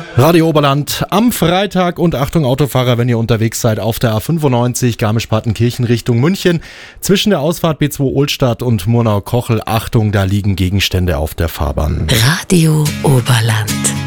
Radio Oberland am Freitag und Achtung Autofahrer, wenn ihr unterwegs seid auf der A95 Garmisch-Partenkirchen Richtung München. Zwischen der Ausfahrt B2 Ohlstadt und Murnau-Kochel, Achtung, da liegen Gegenstände auf der Fahrbahn. Radio Oberland.